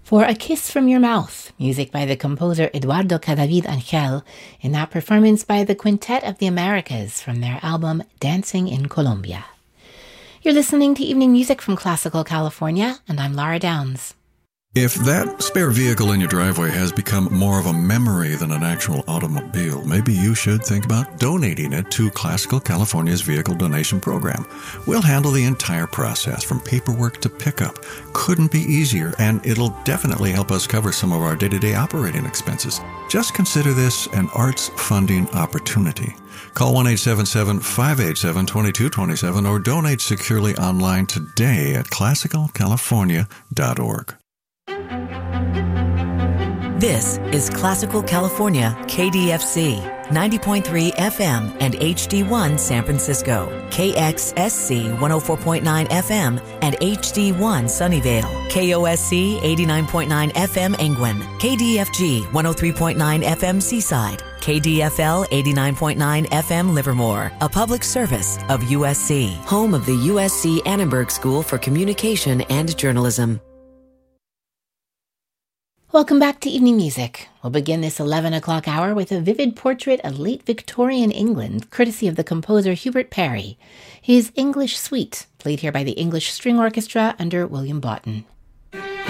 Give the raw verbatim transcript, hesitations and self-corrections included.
For A Kiss From Your Mouth, music by the composer Eduardo Cadavid Angel, in that performance by the Quintet of the Americas from their album Dancing in Colombia. You're listening to Evening Music from Classical California, and I'm Laura Downs. If that spare vehicle in your driveway has become more of a memory than an actual automobile, maybe you should think about donating it to Classical California's Vehicle Donation Program. We'll handle the entire process, from paperwork to pickup. Couldn't be easier, and it'll definitely help us cover some of our day-to-day operating expenses. Just consider this an arts funding opportunity. Call one eight seven seven, five eight seven, two two two seven or donate securely online today at classical california dot org. This is Classical California, K D F C, ninety point three F M and H D one San Francisco, K X S C one oh four point nine F M and H D one Sunnyvale, K O S C eighty-nine point nine F M Angwin, K D F G one oh three point nine F M Seaside, K D F L eighty-nine point nine F M Livermore, a public service of U S C, home of the U S C Annenberg School for Communication and Journalism. Welcome back to Evening Music. We'll begin this eleven o'clock hour with a vivid portrait of late Victorian England, courtesy of the composer Hubert Parry. His English Suite, played here by the English String Orchestra under William Boughton.